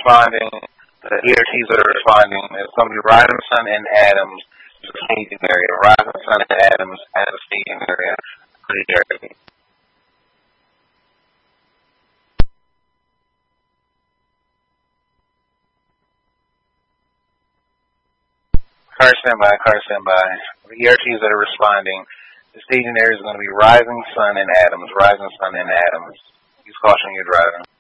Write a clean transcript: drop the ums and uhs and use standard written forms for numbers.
responding. The ERTs that are responding is going to be Rising Sun and Adams, the staging area. Rising Sun and Adams as a staging area for the ERT. Car standby. The ERTs that are responding, the staging area is going to be Rising Sun and Adams. Rising Sun and Adams. Use caution when you're driving.